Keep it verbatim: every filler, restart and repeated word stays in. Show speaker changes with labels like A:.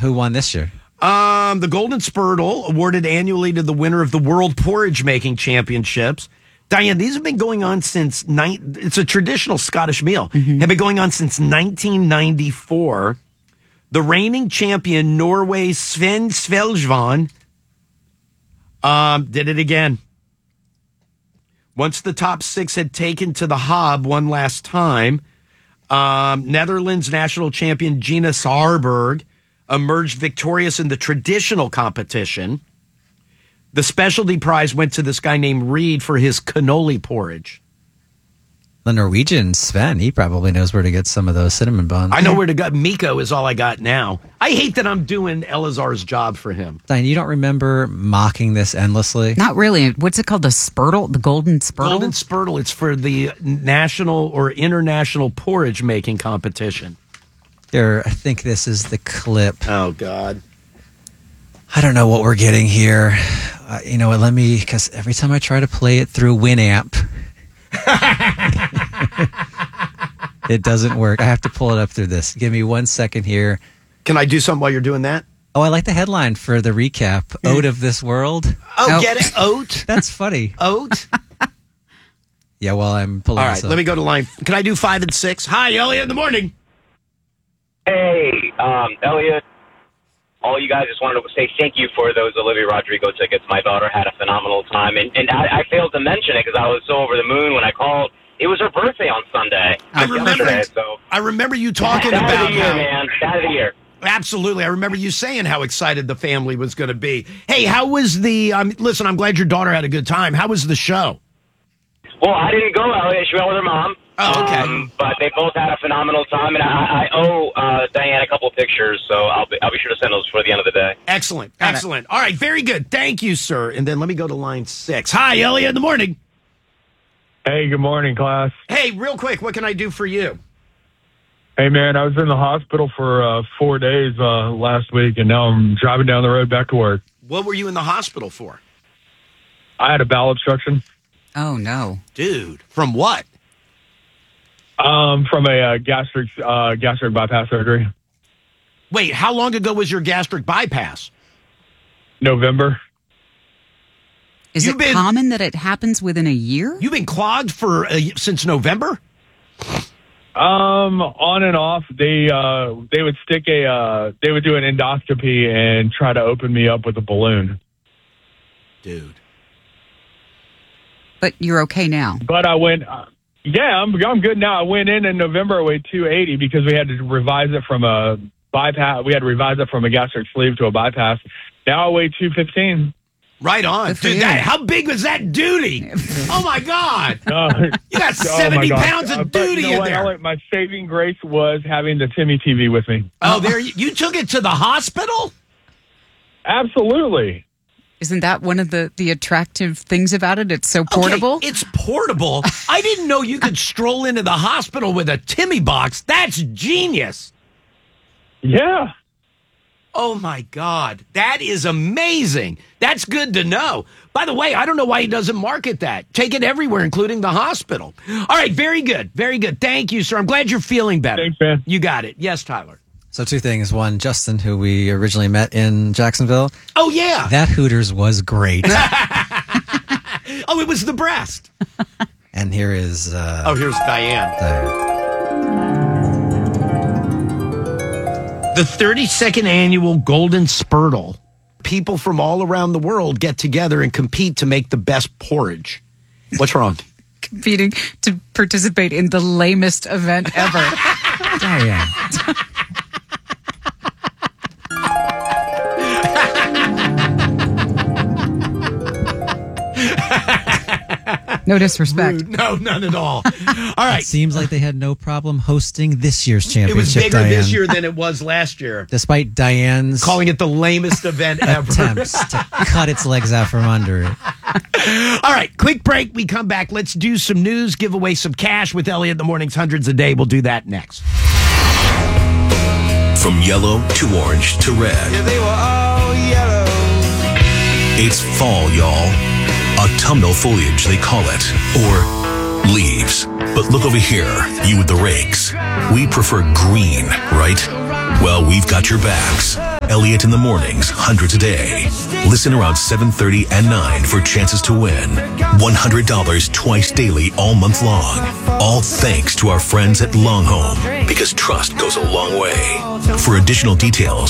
A: Who won this year?
B: Um, the Golden Spurtle, awarded annually to the winner of the World Porridge Making Championships. Diane, these have been going on since, ni- it's a traditional Scottish meal, mm-hmm. have been going on since nineteen ninety-four. The reigning champion, Norway's Sven Svelgvan, um, did it again. Once the top six had taken to the hob one last time, um, Netherlands national champion Gina Saarberg emerged victorious in the traditional competition. The specialty prize went to this guy named Reed for his cannoli porridge.
A: The Norwegian Sven, he probably knows where to get some of those cinnamon buns.
B: I know where to go. Miko is all I got now. I hate that I'm doing Elazar's job for him.
A: Diane, you don't remember mocking this endlessly?
C: Not really. What's it called? The Spurtle? The Golden Spurtle?
B: Golden Spurtle. It's for the national or international porridge making competition.
A: Here, I think this is the clip.
B: Oh, God.
A: I don't know what we're getting here. Uh, you know what? Let me, because every time I try to play it through Winamp, it doesn't work. I have to pull it up through this. Give me one second here.
B: Can I do something while you're doing that?
A: Oh, I like the headline for the recap. Oat of this world.
B: Oh,
C: oh.
B: Get it? Oat?
A: That's funny.
B: Oat?
A: Yeah, well, I'm pulling
B: All right,
A: this up.
B: let me go to line. Can I do five and six? Hi, Elliot, in the morning.
D: Hey, um, Elliot. All you guys, just wanted to say thank you for those Olivia Rodrigo tickets. My daughter had a phenomenal time, and, and I, I failed to mention it because I was so over the moon when I called. It was her birthday on Sunday.
B: I remember.
D: Yesterday, so.
B: I remember you talking
D: Dad
B: about
D: of the year,
B: how,
D: man. Dad of the year.
B: Absolutely, I remember you saying how excited the family was going to be. Hey, how was the? Um, listen, I'm glad your daughter had a good time. How was the show?
D: Well, I didn't go, Elliot. She went with her mom.
B: Oh, okay.
D: Um, but they both had a phenomenal time, and I, I owe uh, Diane a couple of pictures, so I'll be, I'll be sure to send those before the end of the day.
B: Excellent, excellent. All right, very good. Thank you, sir. And then let me go to line six. Hi, Elliot, in the morning.
E: Hey, good morning, class.
B: Hey, real quick, what can I do for you?
E: Hey, man, I was in the hospital for uh, four days uh, last week, and now I'm driving down the road back to work.
B: What were you in the hospital for?
E: I had a bowel obstruction.
C: Oh, no.
B: Dude, from what?
E: Um, from a uh, gastric uh, gastric bypass surgery.
B: Wait, how long ago was your gastric bypass?
E: November.
C: Is
B: You've
C: it
B: been-
C: common that it happens within a year?
B: You've been clogged for uh, since November?
E: Um, on and off. They uh, they would stick a uh, they would do an endoscopy and try to open me up with a balloon.
B: Dude.
C: But you're okay now.
E: But I went. Uh, yeah, I'm I'm good now. I went in in November. I weighed two eighty because we had to revise it from a bypass. We had to revise it from a gastric sleeve to a bypass. Now I weigh two fifteen.
B: Right on.
C: Good for
B: Dude,
C: you.
B: that, how big was that duty? Oh, my God.
E: Uh,
B: You got
E: oh my
B: seventy
E: God.
B: pounds
E: Uh,
B: of
E: but
B: duty
E: you know
B: in
E: what,
B: there.
E: Elliot, my saving grace was having the Timmy T V with me.
B: Oh, there you, you took it to the hospital?
E: Absolutely.
C: Isn't that one of the, the attractive things about it? It's so portable.
B: Okay, it's portable. I didn't know you could stroll into the hospital with a Timmy box. That's genius.
E: Yeah.
B: Oh, my God. That is amazing. That's good to know. By the way, I don't know why he doesn't market that. Take it everywhere, including the hospital. All right, very good. Very good. Thank you, sir. I'm glad you're feeling better.
E: Thanks, man.
B: You got it. Yes, Tyler.
A: So two things. One, Justin, who we originally met in Jacksonville.
B: Oh, yeah.
A: That Hooters was great.
B: Oh, it was the breast.
A: And here is... Uh,
B: Oh, here's Diane.
A: Diane.
B: The thirty-second annual Golden Spurtle. People from all around the world get together and compete to make the best porridge. What's wrong?
C: Competing to participate in the lamest event ever.
A: Diane.
C: No disrespect.
B: No, none at all. All right.
A: It seems like they had no problem hosting this year's
B: It
A: championship,
B: was bigger
A: Diane.
B: this year than it was last year.
A: Despite Diane's
B: Calling it the lamest event ever.
A: attempts to cut its legs out from under it.
B: All right, quick break. We come back. Let's do some news, give away some cash with Elliot in the Mornings, hundreds a day. We'll do that next.
F: From yellow to orange to red.
G: Yeah, they were all yellow.
F: It's fall, y'all. Autumnal foliage, they call it. Or leaves. But look over here, you with the rakes. We prefer green, right? Well, we've got your backs. Elliott in the mornings hundreds a day. Listen around seven thirty and nine for chances to win one hundred dollars twice daily all month long. All thanks to our friends at Long Home, because trust goes a long way. For additional details,